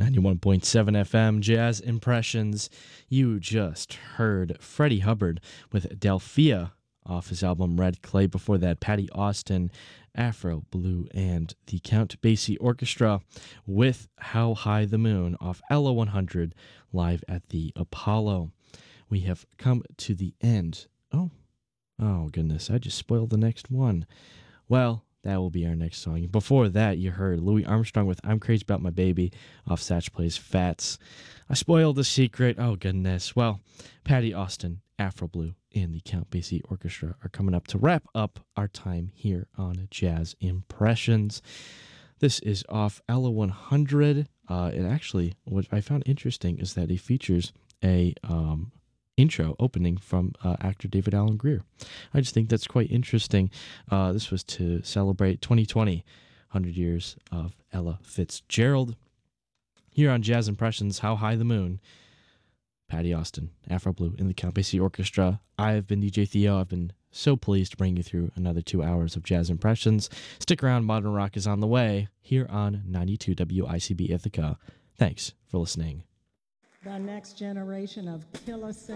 91.7 FM Jazz Impressions. You just heard Freddie Hubbard with Delphia off his album Red Clay. Before that, Patty Austin, Afro Blue, and the Count Basie Orchestra with How High the Moon off Ella 100 live at the Apollo. We have come to the end. Oh goodness, I just spoiled the next one. Well, that will be our next song. Before that, you heard Louis Armstrong with I'm Crazy About My Baby off Satch Plays Fats. I spoiled the secret. Oh, goodness. Well, Patty Austin, Afro Blue, and the Count Basie Orchestra are coming up to wrap up our time here on Jazz Impressions. This is off Ella 100. It actually, what I found interesting is that it features a intro opening from actor David Alan Grier. I just think that's quite interesting. This was to celebrate 2020, 100 years of Ella Fitzgerald. Here on Jazz Impressions, How High the Moon, Patty Austin, Afro Blue, and the Count Basie Orchestra. I've been DJ Theo. I've been so pleased to bring you through another 2 hours of Jazz Impressions. Stick around, Modern Rock is on the way here on 92 WICB Ithaca. Thanks for listening. The next generation of killer singers.